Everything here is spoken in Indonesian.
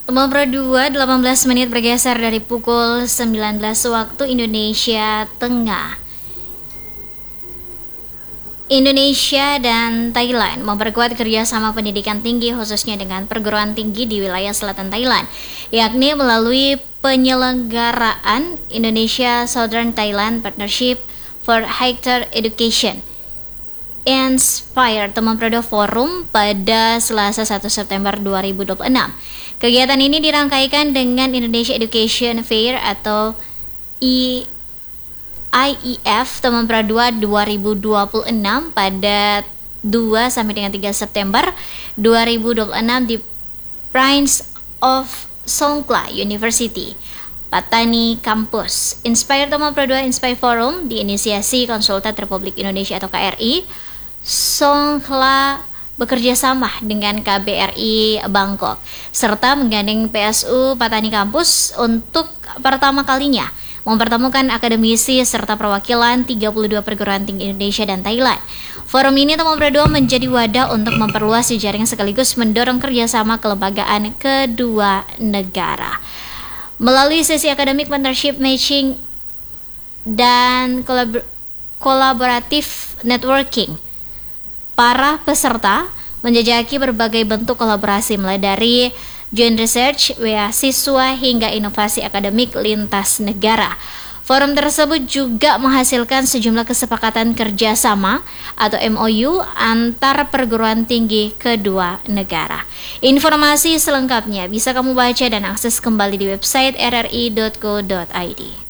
Nomor 2, 18 menit bergeser dari pukul 19 waktu Indonesia Tengah. Indonesia dan Thailand memperkuat kerjasama pendidikan tinggi khususnya dengan perguruan tinggi di wilayah selatan Thailand, yakni melalui penyelenggaraan Indonesia Southern Thailand Partnership for Higher Education Inspire Teman Prodo Forum pada Selasa 1 September 2026. Kegiatan ini dirangkaikan dengan Indonesia Education Fair atau IEF Teman Pradua 2026 pada 2 sampai dengan 3 September 2026 di Prince of Songkhla University, Patani Campus. Inspire Teman Pradua Inspire Forum diinisiasi Konsulat Republik Indonesia atau KRI Songkhla bekerja sama dengan KBRI Bangkok serta menggandeng PSU Patani Kampus untuk pertama kalinya mempertemukan akademisi serta perwakilan 32 perguruan tinggi Indonesia dan Thailand. Forum ini Teman Pradua menjadi wadah untuk memperluas jejaring sekaligus mendorong kerjasama kelembagaan kedua negara. Melalui sesi akademik partnership matching dan kolaboratif networking, para peserta menjajaki berbagai bentuk kolaborasi mulai dari joint research, beasiswa hingga inovasi akademik lintas negara. Forum tersebut juga menghasilkan sejumlah kesepakatan kerjasama atau MOU antar perguruan tinggi kedua negara. Informasi selengkapnya bisa kamu baca dan akses kembali di website rri.go.id.